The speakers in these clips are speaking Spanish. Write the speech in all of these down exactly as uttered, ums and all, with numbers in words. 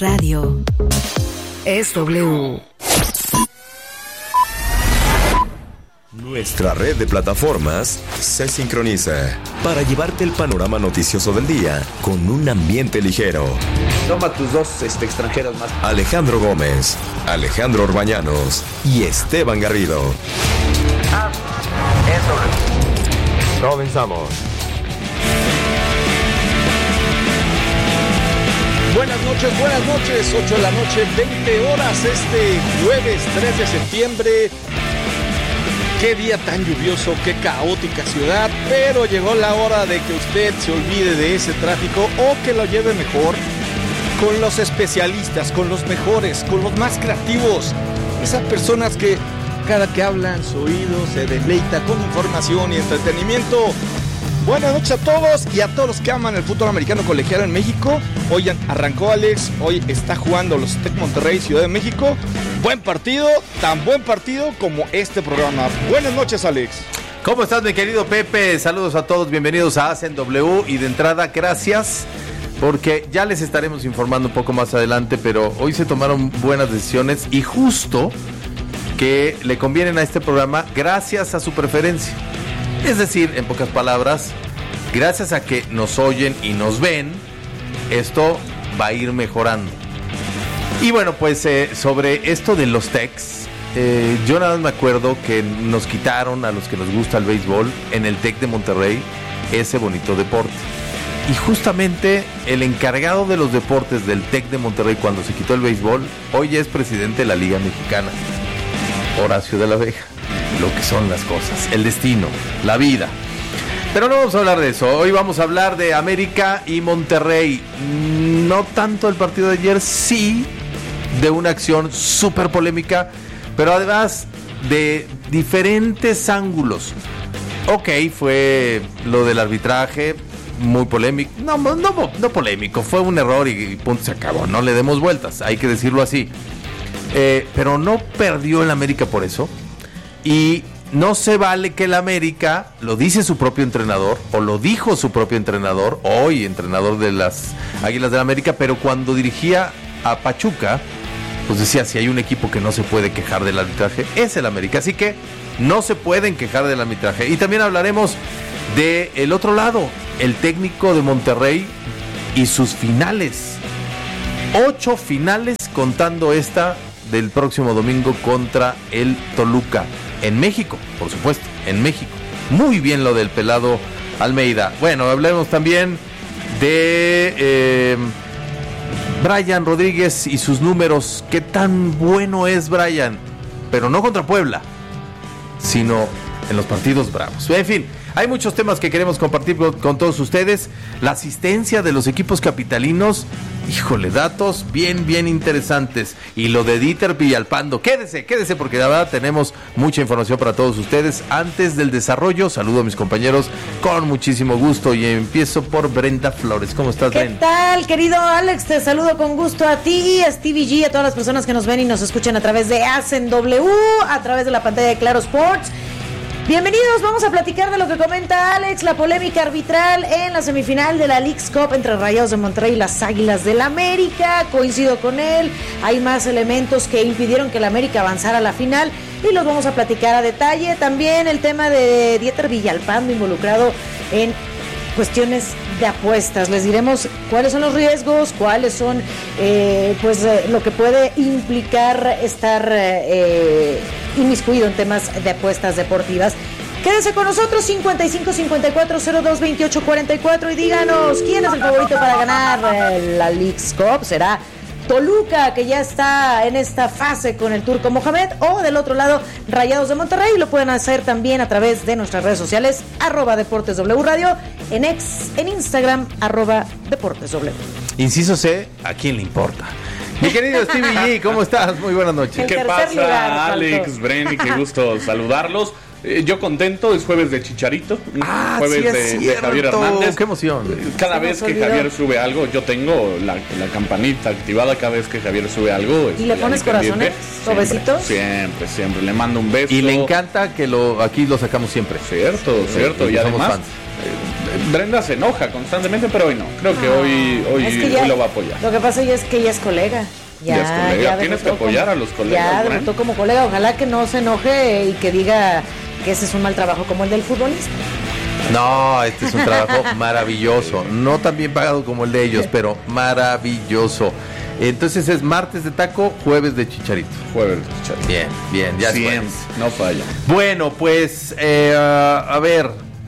Radio es W. Nuestra red de plataformas se sincroniza para llevarte el panorama noticioso del día con un ambiente ligero. Toma tus dos este, extranjeros más. Alejandro Gómez, Alejandro Orbañanos y Esteban Garrido. Ah, eso. Comenzamos. Buenas noches, buenas noches, ocho de la noche, veinte horas, este jueves tres de septiembre. Qué día tan lluvioso, qué caótica ciudad, pero llegó la hora de que usted se olvide de ese tráfico o que lo lleve mejor con los especialistas, con los mejores, con los más creativos, esas personas que cada que hablan su oído se deleita con información y entretenimiento. Buenas noches a todos y a todos los que aman el fútbol americano colegial en México. Hoy arrancó Alex, hoy está jugando los Tec Monterrey, Ciudad de México. Buen partido, tan buen partido como este programa. Buenas noches, Alex. ¿Cómo estás, mi querido Pepe? Saludos a todos, bienvenidos a Hacen W. Y de entrada, gracias, porque ya les estaremos informando un poco más adelante, pero hoy se tomaron buenas decisiones y justo que le convienen a este programa gracias a su preferencia. Es decir, en pocas palabras, gracias a que nos oyen y nos ven, esto va a ir mejorando. Y bueno, pues eh, sobre esto de los Tecs, eh, yo nada más me acuerdo que nos quitaron a los que nos gusta el béisbol en el Tec de Monterrey ese bonito deporte. Y justamente el encargado de los deportes del Tec de Monterrey cuando se quitó el béisbol, hoy es presidente de la Liga Mexicana, Horacio de la Vega. Lo que son las cosas, el destino, la vida. Pero no vamos a hablar de eso. Hoy vamos a hablar de América y Monterrey. No tanto el partido de ayer, sí de una acción súper polémica, pero además de diferentes ángulos. Ok, fue lo del arbitraje, muy polémico. No, no, no polémico, fue un error y, y punto, se acabó. No le demos vueltas, hay que decirlo así. Eh, pero no perdió el América por eso. Y no se vale que el América, lo dice su propio entrenador, o lo dijo su propio entrenador, hoy entrenador de las Águilas del América, pero cuando dirigía a Pachuca, pues decía, si hay un equipo que no se puede quejar del arbitraje, es el América. Así que no se pueden quejar del arbitraje. Y también hablaremos del otro lado, el técnico de Monterrey y sus finales. Ocho finales contando esta del próximo domingo contra el Toluca. En México, por supuesto, en México. Muy bien lo del pelado Almeida. Bueno, hablemos también de eh, Brian Rodríguez y sus números. ¿Qué tan bueno es Brian? Pero no contra Puebla, sino en los partidos bravos. En fin, hay muchos temas que queremos compartir con, con todos ustedes. La asistencia de los equipos capitalinos, híjole, datos bien, bien interesantes. Y lo de Dieter Villalpando, quédese, quédese porque la verdad tenemos mucha información para todos ustedes. Antes del desarrollo, saludo a mis compañeros con muchísimo gusto y empiezo por Brenda Flores. ¿Cómo estás, Brenda? ¿Qué tal, querido Alex? Te saludo con gusto a ti, a Stevie G, a todas las personas que nos ven y nos escuchan a través de Hacen W, a través de la pantalla de Claro Sports. Bienvenidos, vamos a platicar de lo que comenta Alex, la polémica arbitral en la semifinal de la Leagues Cup entre Rayados de Monterrey y las Águilas del América. Coincido con él, hay más elementos que impidieron que el América avanzara a la final y los vamos a platicar a detalle. También el tema de Dieter Villalpando involucrado en cuestiones de apuestas. Les diremos cuáles son los riesgos, cuáles son eh, pues eh, lo que puede implicar estar eh, inmiscuido en temas de apuestas deportivas. Quédese con nosotros, cincuenta y cinco, cincuenta y cuatro, cero dos, veintiocho, cuarenta y cuatro, y díganos quién es el favorito para ganar eh, la Leagues Cup. ¿Será Toluca, que ya está en esta fase con el Turco Mohamed, o del otro lado Rayados de Monterrey? Lo pueden hacer también a través de nuestras redes sociales, arroba Deportes W Radio, en ex, en Instagram, arroba Deportes W. Inciso C, ¿a quién le importa? Mi querido Stevie G, ¿cómo estás? Muy buenas noches. El ¿Qué pasa, lugar, Alex, Brenny? Qué gusto saludarlos. Eh, yo contento, es jueves de Chicharito, ah, jueves sí es de, cierto. de Javier Hernández. ¡Qué emoción! Cada vez que olvidó. Javier sube algo, yo tengo la, la campanita activada cada vez que Javier sube algo. ¿Y le pones corazones o besitos? Siempre, siempre, le mando un beso. Y le encanta que lo aquí lo sacamos siempre. Cierto, cierto. Sí, y además, fans. eh, Brenda se enoja constantemente, pero hoy no. Creo que No, hoy, hoy, es que ya- hoy lo va a apoyar. Lo que pasa ya es que ella es colega. Ya, Ya es colega, ya tienes que debutó apoyar como- a los colegas, Ya Bren. debutó como colega. Ojalá que no se enoje y que diga que ese es un mal trabajo como el del futbolista. No, este es un trabajo maravilloso. No tan bien pagado como el de ellos, pero maravilloso. Entonces es martes de taco, jueves de chicharito. Jueves, Chicharito. Bien, bien, ya es Siempre, jueves. no falla. Bueno, pues, eh, a ver,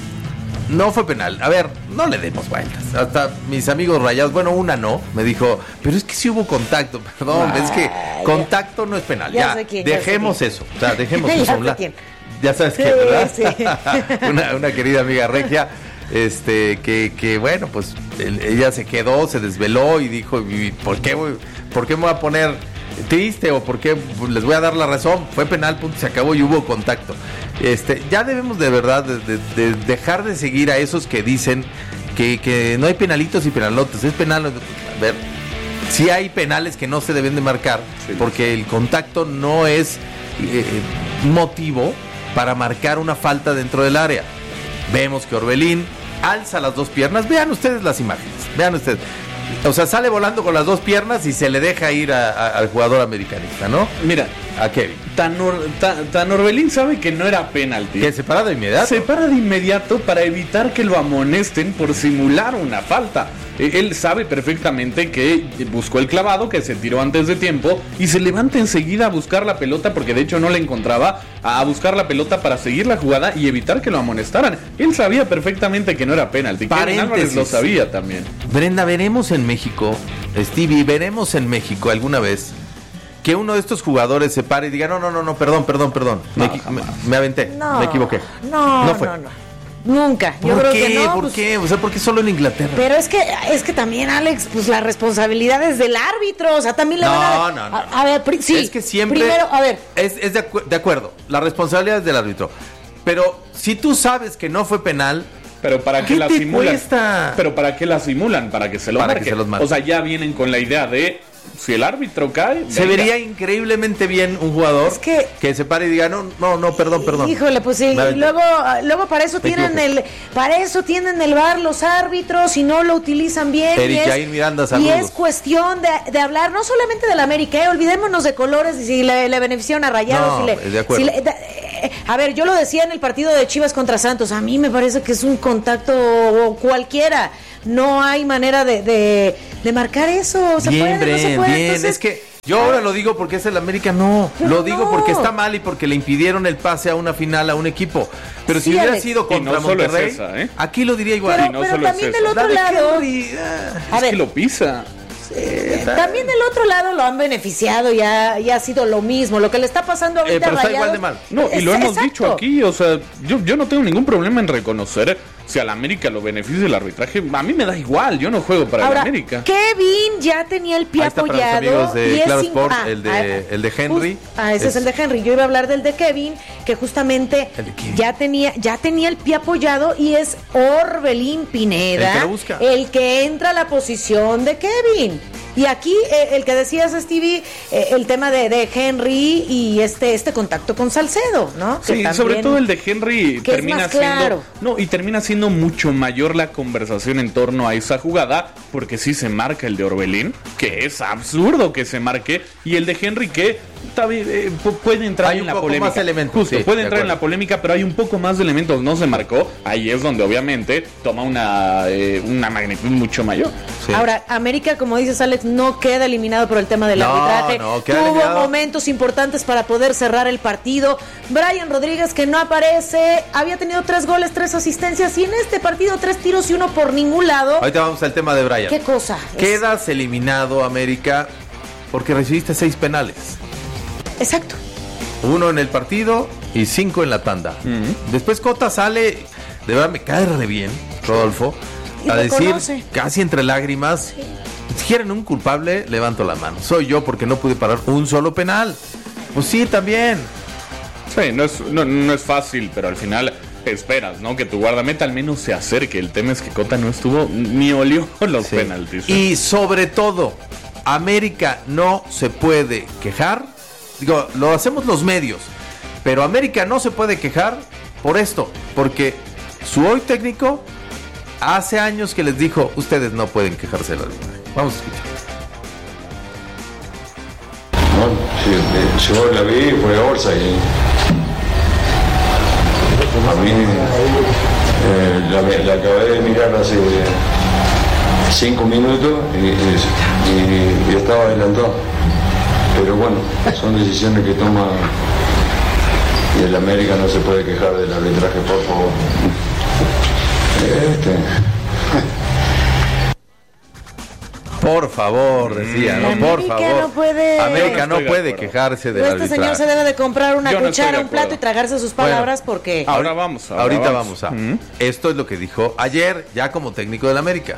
no fue penal. A ver, no le demos vueltas. Hasta mis amigos rayados, bueno, una no, me dijo, pero es que sí hubo contacto. Perdón, Ay, es que ya. contacto no es penal. Ya Ya, sé quién, ya sé dejemos quién. eso. O sea, dejemos Ya eso a sé un lado. quién. Ya sabes Sí, quién, ¿verdad? sí. una, una querida amiga regia, este, que, que bueno, pues el- ella se quedó, se desveló y dijo, "¿Y ¿por qué, voy- por qué me voy a poner triste o por qué les voy a dar la razón? Fue penal, punto, se acabó y hubo contacto." Este, ya debemos de verdad de, de- de dejar de seguir a esos que dicen que, que no hay penalitos y penalotes, es penal. A ver, sí hay penales que no se deben de marcar, Sí. porque el contacto no es eh, motivo para marcar una falta dentro del área. Vemos que Orbelín alza las dos piernas. Vean ustedes las imágenes. Vean ustedes. O sea, sale volando con las dos piernas y se le deja ir a- a- al jugador americanista, ¿no? Mira, A Kevin. tan, Or- tan, tan Orbelín sabe que no era penalti. Que se para de inmediato. Se para de inmediato para evitar que lo amonesten por simular una falta. Eh, Él sabe perfectamente que buscó el clavado, que se tiró antes de tiempo y se levanta enseguida a buscar la pelota, porque de hecho no la encontraba, a buscar la pelota para seguir la jugada y evitar que lo amonestaran. Él sabía perfectamente que no era penalti. Kevin Álvarez lo Paréntesis. sabía también. Brenda, veremos en México, Stevie, veremos en México alguna vez que uno de estos jugadores se pare y diga, no, no, no, no, perdón, perdón, perdón. Me, No, equi- me, jamás. me aventé, No, me equivoqué. No, no, fue. no. Nunca. Yo ¿Por creo qué? que no. ¿Por pues, qué? O sea, ¿por qué solo en Inglaterra? Pero es que es que también, Alex, pues la responsabilidad es del árbitro, o sea, también le No, van a... no, no. A, a ver, pri- sí. Es que siempre. Primero, a ver, Es, es de, acu- de acuerdo. La responsabilidad es del árbitro. Pero si tú sabes que no fue penal. Pero para ¿Qué qué la te simulan? cuesta? Pero para qué la simulan, para que se lo Para que marquen. se los marquen. O sea, ya vienen con la idea de si el árbitro cae, Se venga. vería increíblemente bien un jugador Es que- se pare y diga, no, no, no, perdón, perdón. híjole, pues sí, Me y aventé. luego, luego para eso Me tienen equivoqué. el, para eso tienen el V A R los árbitros y no lo utilizan bien. Eric y es, Jair Miranda, y saludos. es cuestión de, de hablar no solamente del América, eh, olvidémonos de colores y si le, le beneficiaron a Rayados. No, si le- de acuerdo. si le- da- eh, a ver, yo lo decía en el partido de Chivas contra Santos, a mí me parece que es un contacto cualquiera. No hay manera de, de, de marcar eso. ¿Se Bien, puede? ¿No se Bren, puede? bien. Entonces, Es que yo ahora lo digo porque es el América, no. Pero Lo digo no. porque está mal y porque le impidieron el pase a una final a un equipo. Pero si Sí, hubiera Alex. sido Y contra no solo es Monterrey, esa, ¿eh? aquí lo diría igual. pero y no pero solo es también eso. del La otro de lado. Henry, ah, A Es ver, que lo pisa. también del otro lado lo han beneficiado, ya, ya ha sido lo mismo. Lo que le está pasando ahorita Eh, pero a está Rayados. igual de mal. No, y lo Es- hemos exacto. dicho aquí, o sea, yo, yo no tengo ningún problema en reconocer si al América lo beneficia el arbitraje. A mí me da igual, yo no juego para Ahora, el América. Kevin ya tenía el pie Ahí está para los apoyado. amigos de y es Claro cinco- Sport, ah, el de- ah, el de Henry. just- ah, ese es, Es- el de Henry. Yo iba a hablar del de Kevin, que justamente El de Kevin. ya tenía, ya tenía el pie apoyado y es Orbelín Pineda, El que lo busca. el que entra a la posición de Kevin. Y aquí eh, el que decías, Stevie, eh, el tema de, de Henry y este, este contacto con Salcedo, ¿no? Que Sí, también- sobre todo el de Henry que es termina más claro. siendo no y termina siendo mucho mayor la conversación en torno a esa jugada, porque sí se marca el de Orbelín, que es absurdo que se marque, y el de Henry que está bien, eh, pu- puede entrar Hay en un la poco polémica. más elementos, Justo, sí, puede de entrar en acuerdo. la polémica, pero hay un poco más de elementos, no se marcó. Ahí es donde obviamente toma una eh, una magnitud mucho mayor. Sí. Ahora, América, como dices, Alex, no queda eliminado por el tema del No, arbitraje. no, queda Tuvo eliminado. momentos importantes para poder cerrar el partido. Brian Rodríguez, que no aparece, había tenido tres goles, tres asistencias, y en este partido tres tiros y uno por ningún lado. Ahorita vamos al tema de Brian. ¿Qué cosa? Es- Quedas eliminado, América, porque recibiste seis penales. Exacto. Uno en el partido y cinco en la tanda. Después Cota sale, de verdad me cae re bien, Rodolfo, Y a decir reconoce. casi entre lágrimas, si quieren un culpable, levanto la mano. Soy yo porque no pude parar un solo penal. Pues sí, también. Sí, no es, no, no es fácil, pero al final esperas, ¿no? Que tu guardameta al menos se acerque. El tema es que Cota no estuvo ni olió los Sí. penaltis. ¿eh? Y sobre todo, América no se puede quejar. Digo, lo hacemos los medios, pero América no se puede quejar por esto, porque su hoy técnico hace años que les dijo, ustedes no pueden quejarse de la arbitraje. Vamos a escuchar. No, sí, yo la vi y fue Orsa y a mí eh, la, la acabé de mirar hace cinco minutos y, y, y estaba adelantado. Pero bueno, son decisiones que toma y el América no se puede quejar del arbitraje, por favor. Este... Por favor, decía, ¿no? Por América favor. no puede- América no Yo no estoy de puede acuerdo. quejarse del Este arbitraje. señor se debe de comprar una Yo no estoy cuchara, de un plato y acuerdo. tragarse sus palabras porque... Ahora vamos. Ahora Ahorita vamos, vamos a. Ujú. Esto es lo que dijo ayer, ya como técnico del América.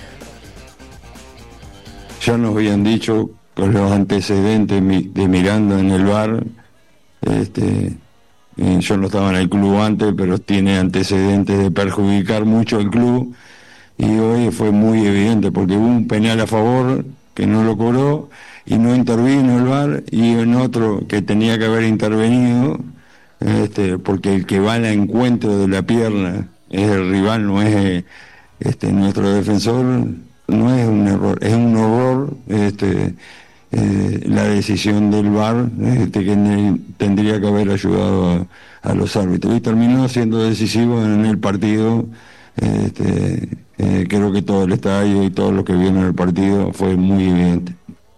Ya nos habían dicho con los antecedentes mi- de Miranda en el V A R, este, eh, yo no estaba en el club antes, pero tiene antecedentes de perjudicar mucho al club, y hoy fue muy evidente porque hubo un penal a favor que no lo cobró y no intervino el V A R, y en otro que tenía que haber intervenido, este, porque el que va al encuentro de la pierna es el rival, no es eh, este, nuestro defensor. No es un error, es un horror este, eh, la decisión del V A R, este, que ne- tendría que haber ayudado a, a los árbitros. Y terminó siendo decisivo en el partido. Este, eh, creo que todo el estadio y todos los que vieron el partido fue muy evidente.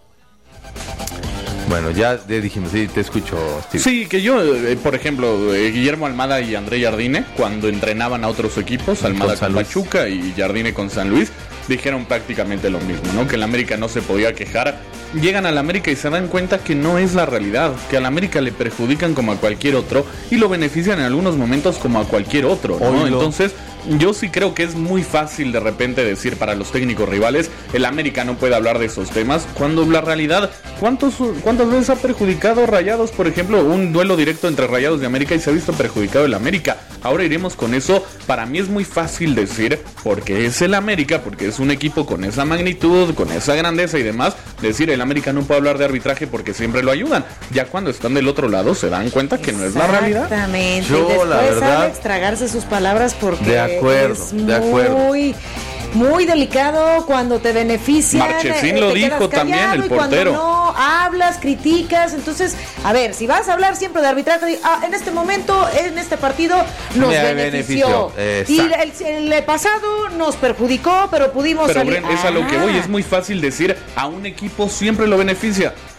Bueno, ya le dijimos, sí, te escucho, Steve. Sí, que yo, eh, por ejemplo, eh, Guillermo Almada y André Jardine, cuando entrenaban a otros equipos, Almada Con San con Luis. Pachuca y Jardine con San Luis, dijeron prácticamente lo mismo, ¿no? Que el América no se podía quejar. Llegan al América y se dan cuenta que no es la realidad, que al América le perjudican como a cualquier otro y lo benefician en algunos momentos como a cualquier otro, ¿no? Oílo. Entonces, yo sí creo que es muy fácil de repente decir para los técnicos rivales, el América no puede hablar de esos temas, cuando la realidad, ¿cuántos, ¿cuántas veces ha perjudicado Rayados, por ejemplo, un duelo directo entre Rayados de América y se ha visto perjudicado el América? Ahora iremos con eso. Para mí es muy fácil decir, porque es el América, porque es un equipo con esa magnitud, con esa grandeza y demás, decir el América no puede hablar de arbitraje porque siempre lo ayudan. Ya cuando están del otro lado se dan cuenta que no es la realidad. Exactamente. Yo, Y después la verdad, Alex tragarse sus palabras porque de acuerdo, es de muy, acuerdo. muy delicado cuando te benefician. Marchesín eh, lo te dijo quedas también, callado, el y cuando portero. no hablas, criticas. Entonces, a ver, si vas a hablar siempre de arbitraje, di, ah, en este momento, en este partido nos Me benefició. benefició, Y el, el pasado nos perjudicó, pero pudimos Pero salir. Bren, es a lo que Ah. voy, es muy fácil decir a un equipo siempre lo beneficia.